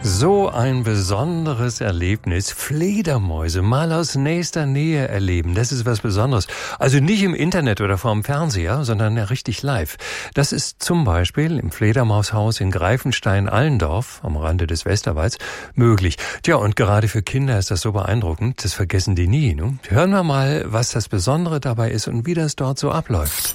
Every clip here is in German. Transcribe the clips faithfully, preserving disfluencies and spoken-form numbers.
So ein besonderes Erlebnis. Fledermäuse mal aus nächster Nähe erleben. Das ist was Besonderes. Also nicht im Internet oder vorm Fernseher, sondern richtig live. Das ist zum Beispiel im Fledermaushaus in Greifenstein-Allendorf am Rande des Westerwalds möglich. Tja, und gerade für Kinder ist das so beeindruckend. Das vergessen die nie. Ne? Hören wir mal, was das Besondere dabei ist und wie das dort so abläuft.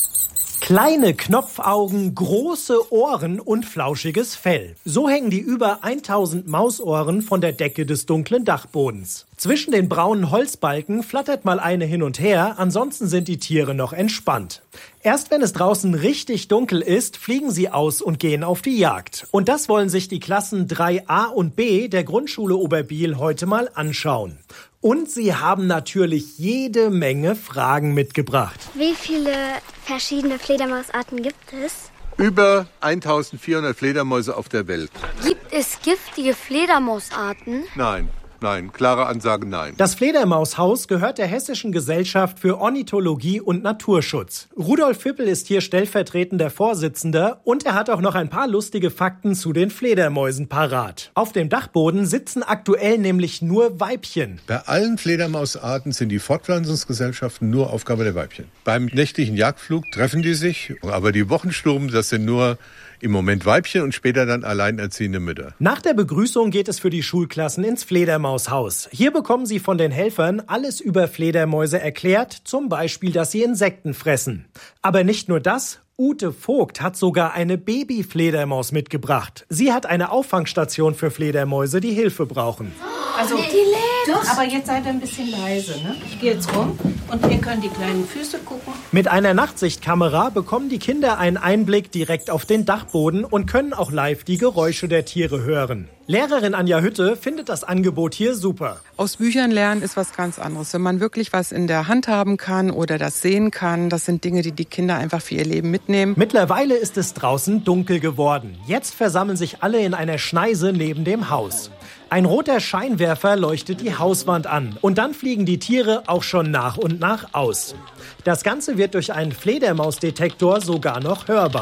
Kleine Knopfaugen, große Ohren und flauschiges Fell. So hängen die über tausend Mausohren von der Decke des dunklen Dachbodens. Zwischen den braunen Holzbalken flattert mal eine hin und her, ansonsten sind die Tiere noch entspannt. Erst wenn es draußen richtig dunkel ist, fliegen sie aus und gehen auf die Jagd. Und das wollen sich die Klassen drei a und b der Grundschule Oberbiel heute mal anschauen. Und sie haben natürlich jede Menge Fragen mitgebracht. Wie viele verschiedene Fledermausarten gibt es? Über eintausendvierhundert Fledermäuse auf der Welt. Gibt es giftige Fledermausarten? Nein. Nein, klare Ansage nein. Das Fledermaushaus gehört der Hessischen Gesellschaft für Ornithologie und Naturschutz. Rudolf Fippel ist hier stellvertretender Vorsitzender und er hat auch noch ein paar lustige Fakten zu den Fledermäusen parat. Auf dem Dachboden sitzen aktuell nämlich nur Weibchen. Bei allen Fledermausarten sind die Fortpflanzungsgesellschaften nur Aufgabe der Weibchen. Beim nächtlichen Jagdflug treffen die sich, aber die Wochensturm, das sind nur im Moment Weibchen und später dann alleinerziehende Mütter. Nach der Begrüßung geht es für die Schulklassen ins Fledermaushaus. Hier bekommen sie von den Helfern alles über Fledermäuse erklärt, zum Beispiel, dass sie Insekten fressen. Aber nicht nur das. Ute Vogt hat sogar eine Babyfledermaus mitgebracht. Sie hat eine Auffangstation für Fledermäuse, die Hilfe brauchen. Also, die lebt. Aber jetzt seid ihr ein bisschen leise, ne? Ich gehe jetzt rum und ihr könnt die kleinen Füße gucken. Mit einer Nachtsichtkamera bekommen die Kinder einen Einblick direkt auf den Dachboden und können auch live die Geräusche der Tiere hören. Lehrerin Anja Hütte findet das Angebot hier super. Aus Büchern lernen ist was ganz anderes. Wenn man wirklich was in der Hand haben kann oder das sehen kann, das sind Dinge, die die Kinder einfach für ihr Leben mitnehmen. Mittlerweile ist es draußen dunkel geworden. Jetzt versammeln sich alle in einer Schneise neben dem Haus. Ein roter Scheinwerfer leuchtet die Hauswand an und dann fliegen die Tiere auch schon nach und nach aus. Das Ganze wird durch einen Fledermausdetektor sogar noch hörbar.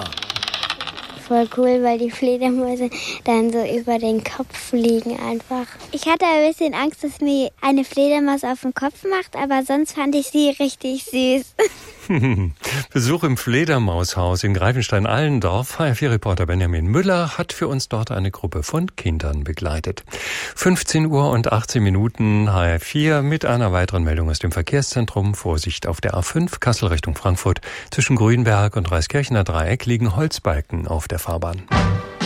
Voll cool, weil die Fledermäuse dann so über den Kopf fliegen einfach. Ich hatte ein bisschen Angst, dass mir eine Fledermaus auf den Kopf macht, aber sonst fand ich sie richtig süß. Besuch im Fledermaushaus in Greifenstein-Allendorf. H R vier Reporter Benjamin Müller hat für uns dort eine Gruppe von Kindern begleitet. fünfzehn Uhr und achtzehn Minuten H R vier mit einer weiteren Meldung aus dem Verkehrszentrum. Vorsicht auf der A fünf Kassel Richtung Frankfurt. Zwischen Grünberg und Reiskirchener Dreieck liegen Holzbalken auf der Fahrbahn.